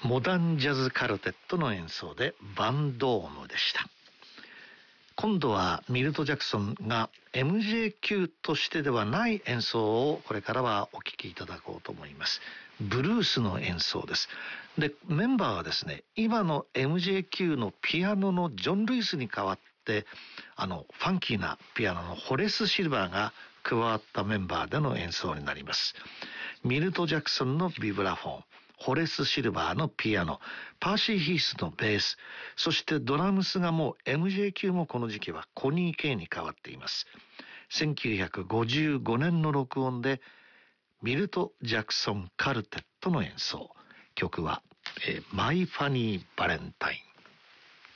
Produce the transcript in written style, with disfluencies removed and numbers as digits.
モダンジャズカルテットの演奏でバンドームでした。今度はミルト・ジャクソンが MJQ としてではない演奏をこれからはお聴きいただこうと思います。ブルースの演奏です。で、メンバーはですね、今の MJQ のピアノのジョン・ルイスに代わってファンキーなピアノのホレス・シルバーが加わったメンバーでの演奏になります。ミルト・ジャクソンのビブラフォン、ホレス・シルバーのピアノ、パーシー・ヒースのベース、そしてドラムスがもう MJQ もこの時期はコニー・ケイに変わっています。1955年の録音でミルト・ジャクソンカルテットの演奏。曲はマイ・ファニー・バレンタイン。